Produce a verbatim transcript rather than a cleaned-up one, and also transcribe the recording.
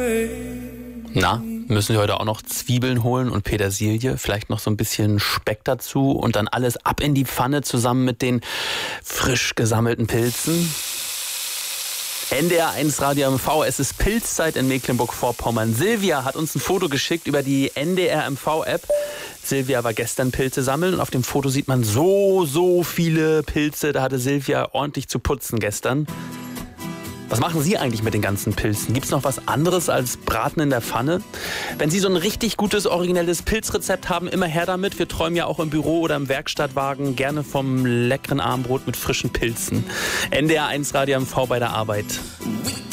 Na, müssen wir heute auch noch Zwiebeln holen und Petersilie, vielleicht noch so ein bisschen Speck dazu und dann alles ab in die Pfanne zusammen mit den frisch gesammelten Pilzen. N D R eins Radio M V, es ist Pilzzeit in Mecklenburg-Vorpommern. Silvia hat uns ein Foto geschickt über die N D R M V-App. Silvia war gestern Pilze sammeln und auf dem Foto sieht man so, so viele Pilze. Da hatte Silvia ordentlich zu putzen gestern. Was machen Sie eigentlich mit den ganzen Pilzen? Gibt es noch was anderes als Braten in der Pfanne? Wenn Sie so ein richtig gutes, originelles Pilzrezept haben, immer her damit. Wir träumen ja auch im Büro oder im Werkstattwagen gerne vom leckeren Armbrot mit frischen Pilzen. N D R eins Radio M V bei der Arbeit.